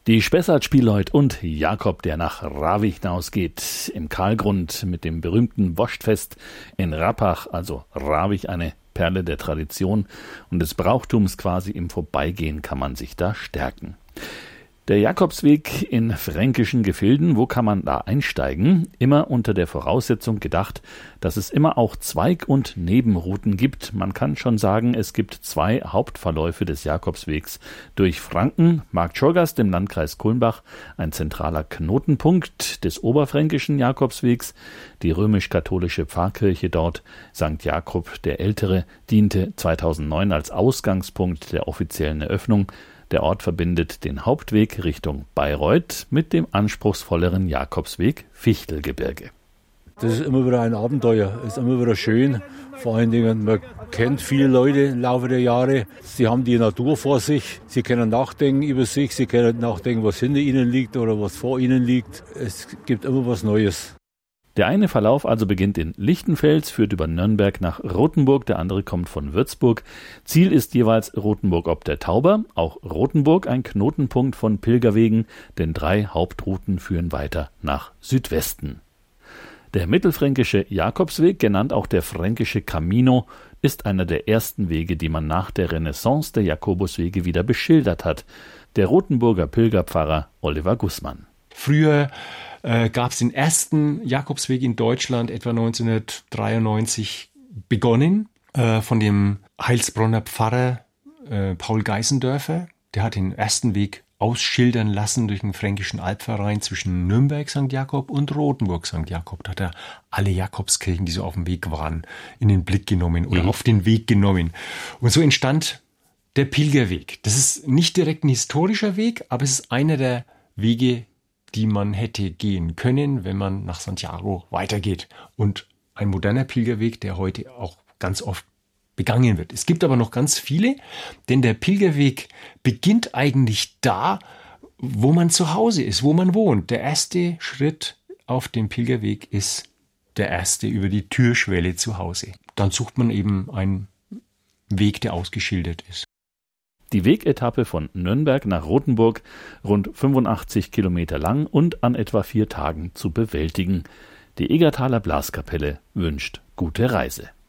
Die Spessart Spielleut und Jakob, der nach Ravich hinausgeht, im Karlgrund mit dem berühmten Woschtfest in Rappach, also Ravich, eine Perle der Tradition und des Brauchtums, quasi im Vorbeigehen kann man sich da stärken. Der Jakobsweg in fränkischen Gefilden, wo kann man da einsteigen? Immer unter der Voraussetzung gedacht, dass es immer auch Zweig- und Nebenrouten gibt. Man kann schon sagen, es gibt 2 Hauptverläufe des Jakobswegs durch Franken, Markt Schorgast im Landkreis Kulmbach, ein zentraler Knotenpunkt des oberfränkischen Jakobswegs. Die römisch-katholische Pfarrkirche dort, St. Jakob der Ältere, diente 2009 als Ausgangspunkt der offiziellen Eröffnung. Der Ort verbindet den Hauptweg Richtung Bayreuth mit dem anspruchsvolleren Jakobsweg Fichtelgebirge. Das ist immer wieder ein Abenteuer, ist immer wieder schön. Vor allen Dingen, man kennt viele Leute im Laufe der Jahre. Sie haben die Natur vor sich, sie können nachdenken über sich, sie können nachdenken, was hinter ihnen liegt oder was vor ihnen liegt. Es gibt immer was Neues. Der eine Verlauf also beginnt in Lichtenfels, führt über Nürnberg nach Rothenburg, der andere kommt von Würzburg. Ziel ist jeweils Rothenburg ob der Tauber, auch Rothenburg ein Knotenpunkt von Pilgerwegen, denn 3 Hauptrouten führen weiter nach Südwesten. Der mittelfränkische Jakobsweg, genannt auch der fränkische Camino, ist einer der ersten Wege, die man nach der Renaissance der Jakobuswege wieder beschildert hat. Der Rothenburger Pilgerpfarrer Oliver Gußmann. Früher gab es den ersten Jakobsweg in Deutschland, etwa 1993 begonnen, von dem Heilsbronner Pfarrer Paul Geißendörfer. Der hat den ersten Weg ausschildern lassen durch den fränkischen Albverein zwischen Nürnberg St. Jakob und Rothenburg St. Jakob. Da hat er alle Jakobskirchen, die so auf dem Weg waren, in den Blick genommen oder auf den Weg genommen. Und so entstand der Pilgerweg. Das ist nicht direkt ein historischer Weg, aber es ist einer der Wege, die man hätte gehen können, wenn man nach Santiago weitergeht. Und ein moderner Pilgerweg, der heute auch ganz oft begangen wird. Es gibt aber noch ganz viele, denn der Pilgerweg beginnt eigentlich da, wo man zu Hause ist, wo man wohnt. Der erste Schritt auf dem Pilgerweg ist der erste über die Türschwelle zu Hause. Dann sucht man eben einen Weg, der ausgeschildert ist. Die Wegetappe von Nürnberg nach Rothenburg, rund 85 Kilometer lang und an etwa 4 Tagen zu bewältigen. Die Egertaler Blaskapelle wünscht gute Reise.